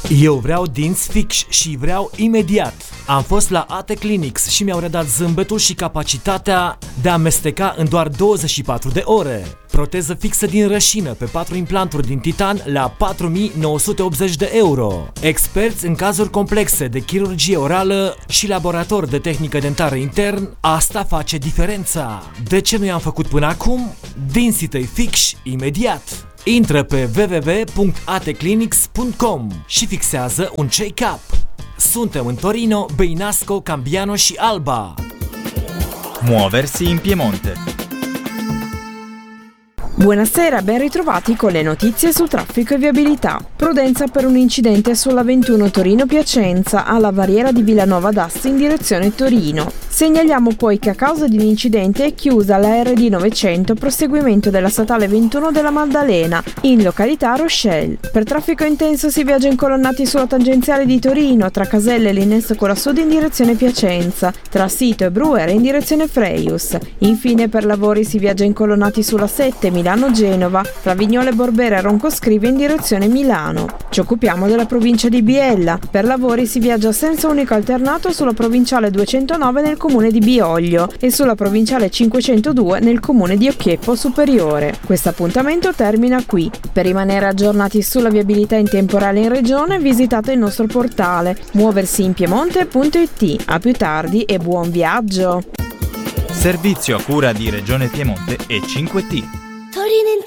Eu vreau dinți fix și vreau imediat. Am fost la AT Clinics și mi-au redat zâmbetul și capacitatea de a amesteca în doar 24 de ore. Proteză fixă din rășină pe 4 implanturi din titan la 4.980 de euro. Experți în cazuri complexe de chirurgie orală și laborator de tehnică dentară intern, asta face diferența. De ce nu i-am făcut până acum? Dinții tăi fix imediat. Intră pe www.atclinics.com și fixează un check-up. Suntem în Torino, Beinasco, Cambiano și Alba. Muoversi in Piemonte. Buonasera, ben ritrovati con le notizie sul traffico e viabilità. Prudenza per un incidente sulla 21 Torino-Piacenza alla barriera di Villanova d'Asti in direzione Torino. Segnaliamo poi che a causa di un incidente è chiusa la RD 900 proseguimento della statale 21 della Maddalena in località Rochelle. Per traffico intenso si viaggia incolonnati sulla tangenziale di Torino tra Caselle e Linnesto Cola Sud in direzione Piacenza, tra Sito e Brughere in direzione Freius. Infine per lavori si viaggia incolonnati sulla 7 Milano-Genova, tra Vignole Borbera e Roncoscrivia in direzione Milano. Ci occupiamo della provincia di Biella. Per lavori si viaggia a senso unico alternato sulla provinciale 209 nel comune di Bioglio e sulla provinciale 502 nel comune di Occhieppo Superiore. Questo appuntamento termina qui. Per rimanere aggiornati sulla viabilità in tempo reale in regione visitate il nostro portale muoversiinpiemonte.it. A più tardi e buon viaggio! Servizio a cura di Regione Piemonte e 5T.